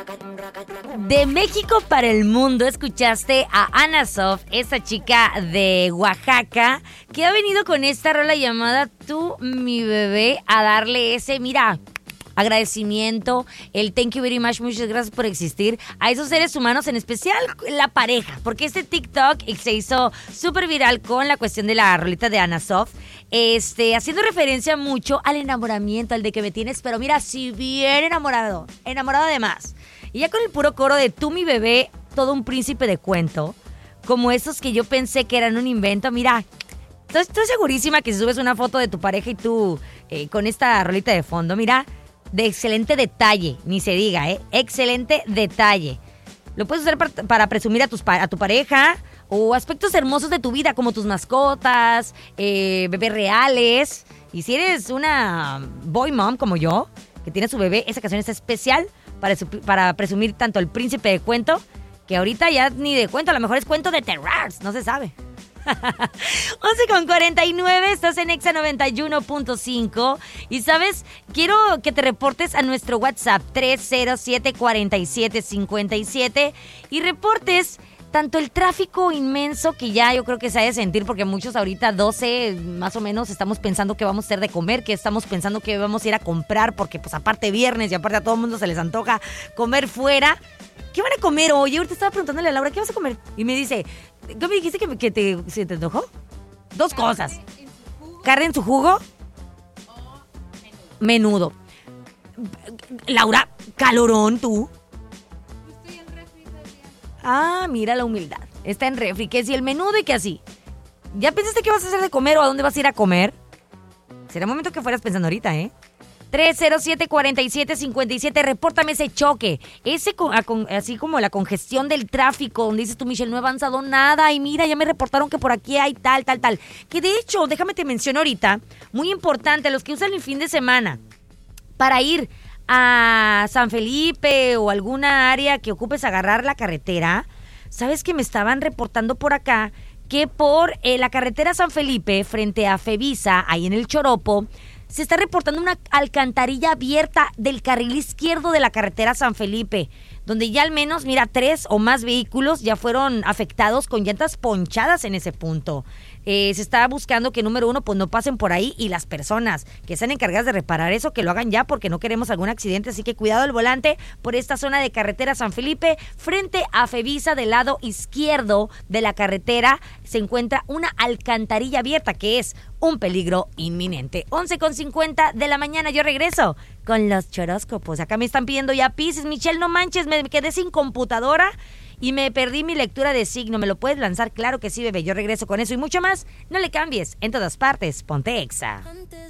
De México para el mundo escuchaste a Ana Sof, esta chica de Oaxaca, que ha venido con esta rola llamada Tú, mi bebé, a darle ese, mira, agradecimiento, el thank you very much, muchas gracias por existir a esos seres humanos, en especial la pareja, porque este TikTok se hizo súper viral con la cuestión de la rolita de Ana Sof, haciendo referencia mucho al enamoramiento, al de que me tienes, pero mira, si bien enamorado de más. Y ya con el puro coro de Tú, mi bebé, todo un príncipe de cuento, como esos que yo pensé que eran un invento, mira, estoy segurísima que si subes una foto de tu pareja y tú con esta rolita de fondo, mira, de excelente detalle, ni se diga, excelente detalle. Lo puedes usar para presumir a tu pareja o aspectos hermosos de tu vida, como tus mascotas, bebés reales. Y si eres una boy mom como yo, que tiene su bebé, esa canción es especial para presumir tanto el príncipe de cuento, que ahorita ya ni de cuento, a lo mejor es cuento de terror, no se sabe. 11:49, estás en Exa 91.5 y sabes, quiero que te reportes a nuestro WhatsApp 307-4757 y reportes tanto el tráfico inmenso que ya yo creo que se ha de sentir, porque muchos ahorita 12 más o menos estamos pensando que vamos a hacer de comer, que estamos pensando que vamos a ir a comprar, porque pues aparte viernes y aparte a todo el mundo se les antoja comer fuera. ¿Qué van a comer hoy? Ahorita estaba preguntándole a Laura, ¿qué vas a comer? Y me dice, ¿qué me dijiste que se te antojó? Dos cosas. ¿Carne en su jugo? O menudo. Laura, calorón tú. Estoy en refri todavía. Ah, mira la humildad. Está en refri, que si el menudo y que así. ¿Ya pensaste qué vas a hacer de comer o a dónde vas a ir a comer? Será momento que fueras pensando ahorita, 307-4757, repórtame ese choque, así como la congestión del tráfico, donde dices tú, Michelle, no he avanzado nada, y mira, ya me reportaron que por aquí hay tal. Que de hecho, déjame te menciono ahorita, muy importante, a los que usan el fin de semana, para ir a San Felipe o alguna área que ocupes agarrar la carretera, ¿sabes que me estaban reportando por acá? Que por la carretera San Felipe, frente a Fevisa, ahí en el Choropo, se está reportando una alcantarilla abierta del carril izquierdo de la carretera San Felipe, donde ya al menos, mira, 3 o más vehículos ya fueron afectados con llantas ponchadas en ese punto. Se está buscando que, número 1, pues no pasen por ahí, y las personas que están encargadas de reparar eso, que lo hagan ya, porque no queremos algún accidente, así que cuidado al volante por esta zona de carretera San Felipe, frente a Fevisa, del lado izquierdo de la carretera, se encuentra una alcantarilla abierta, que es un peligro inminente. 11:50 de la mañana, yo regreso con los choróscopos. Acá me están pidiendo ya Piscis. Michelle, no manches, me quedé sin computadora y me perdí mi lectura de signo. ¿Me lo puedes lanzar? Claro que sí, bebé. Yo regreso con eso y mucho más. No le cambies. En todas partes, ponte Exa.